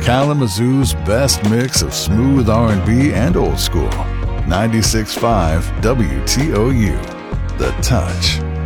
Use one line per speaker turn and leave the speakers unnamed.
Kalamazoo's best mix of smooth R&B and old school. 96.5 WTOU. The Touch.